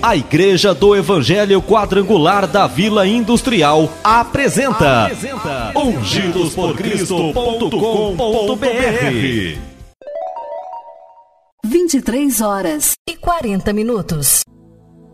A Igreja do Evangelho Quadrangular da Vila Industrial apresenta ungidosporcristo.com.br. 23 horas e 40 minutos.